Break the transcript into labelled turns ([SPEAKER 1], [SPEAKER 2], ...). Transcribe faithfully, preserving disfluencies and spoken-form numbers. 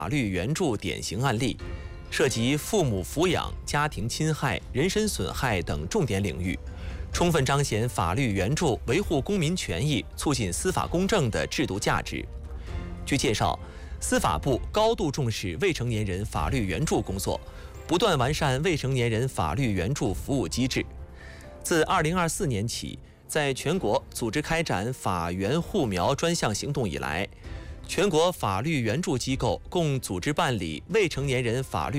[SPEAKER 1] 律援助典型案例，涉及父母抚养、家庭侵害、人身损害等重点领域，充分彰显法律援助维护公民权益、促进司法公正的制度价值。据介绍，司法部高度重视未成年人法律援助工作，不断完善未成年人法律援助服务机制。自二零二四年起，在全国组织开展法援护苗专项行动以来，全国法律援助机构共组织办理未成年人法律